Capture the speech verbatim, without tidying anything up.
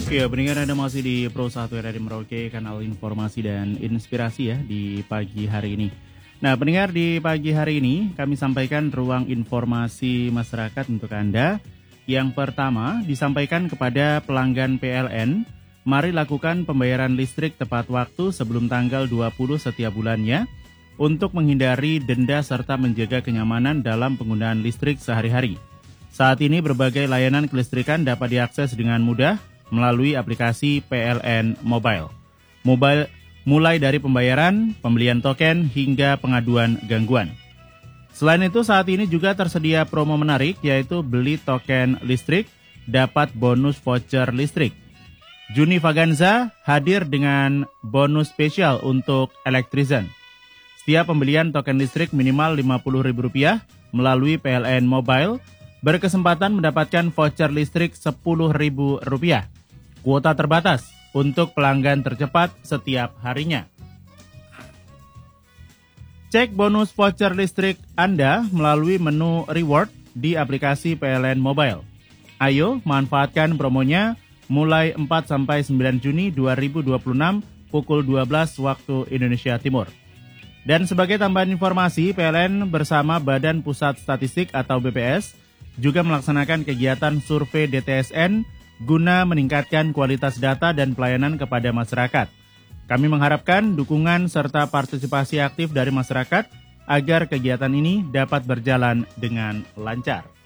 Ya, pendengar Anda masih di Pro satu Radio Merauke, kanal informasi dan inspirasi ya di pagi hari ini. Nah, pendengar, di pagi hari ini kami sampaikan ruang informasi masyarakat untuk Anda. Yang pertama, disampaikan kepada pelanggan P L N, mari lakukan pembayaran listrik tepat waktu sebelum tanggal dua puluh setiap bulannya untuk menghindari denda serta menjaga kenyamanan dalam penggunaan listrik sehari-hari. Saat ini berbagai layanan kelistrikan dapat diakses dengan mudah melalui aplikasi P L N Mobile. Mobile mulai dari pembayaran, pembelian token, hingga pengaduan gangguan. Selain itu, saat ini juga tersedia promo menarik, yaitu beli token listrik, dapat bonus voucher listrik. Juni Vaganza hadir dengan bonus spesial untuk Electrician. Setiap pembelian token listrik minimal lima puluh ribu rupiah melalui P L N Mobile, berkesempatan mendapatkan voucher listrik sepuluh ribu rupiah. Kuota terbatas untuk pelanggan tercepat setiap harinya. Cek bonus voucher listrik Anda melalui menu reward di aplikasi P L N Mobile. Ayo manfaatkan promonya mulai empat sampai sembilan Juni dua ribu dua puluh enam pukul dua belas waktu Indonesia Timur. Dan sebagai tambahan informasi, P L N bersama Badan Pusat Statistik atau B P S juga melaksanakan kegiatan survei D T S N guna meningkatkan kualitas data dan pelayanan kepada masyarakat. Kami mengharapkan dukungan serta partisipasi aktif dari masyarakat agar kegiatan ini dapat berjalan dengan lancar.